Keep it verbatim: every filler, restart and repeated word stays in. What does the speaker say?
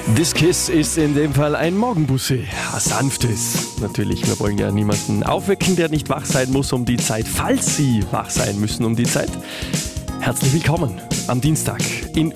This Kiss ist in dem Fall ein Morgenbussi, ein sanftes. Natürlich, wir wollen ja niemanden aufwecken, der nicht wach sein muss um die Zeit, falls Sie wach sein müssen um die Zeit. Herzlich willkommen am Dienstag in